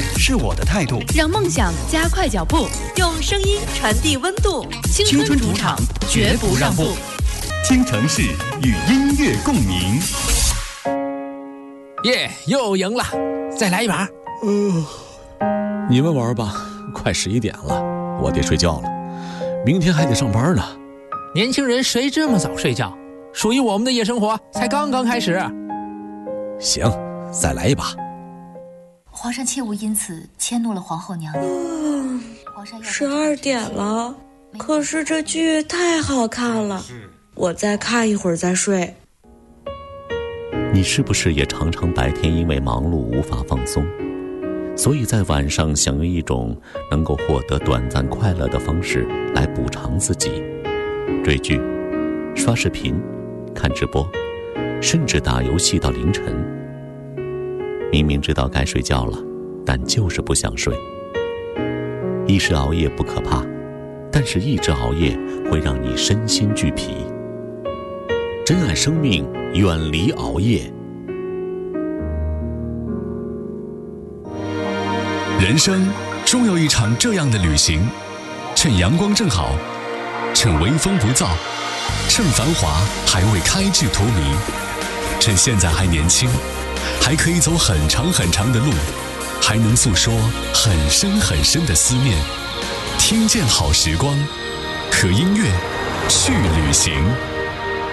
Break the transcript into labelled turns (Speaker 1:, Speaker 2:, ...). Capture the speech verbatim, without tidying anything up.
Speaker 1: 是我的态度，
Speaker 2: 让梦想加快脚步，
Speaker 3: 用声音传递温度。
Speaker 2: 青春主场，绝不让步。
Speaker 1: 听城市与音乐共鸣。
Speaker 4: 耶， yeah, 又赢了，再来一把。
Speaker 5: 嗯、呃，你们玩吧，快十一点了，我得睡觉了，明天还得上班呢。
Speaker 4: 年轻人谁这么早睡觉？属于我们的夜生活才刚刚开始。
Speaker 5: 行，再来一把。
Speaker 6: 皇上切勿因此迁怒了皇后娘娘。
Speaker 7: 嗯，十二点了，可是这剧太好看了，我再看一会儿再睡。
Speaker 5: 你是不是也常常白天因为忙碌无法放松，所以在晚上想用一种能够获得短暂快乐的方式来补偿自己？追剧、刷视频、看直播，甚至打游戏到凌晨。明明知道该睡觉了，但就是不想睡。一时熬夜不可怕，但是一直熬夜会让你身心俱疲。珍爱生命，远离熬夜。
Speaker 8: 人生终有一场这样的旅行，趁阳光正好，趁微风不燥，趁繁华还未开至荼蘼，趁现在还年轻，还可以走很长很长的路，还能诉说很深很深的思念。听见好时光，和音乐去旅行。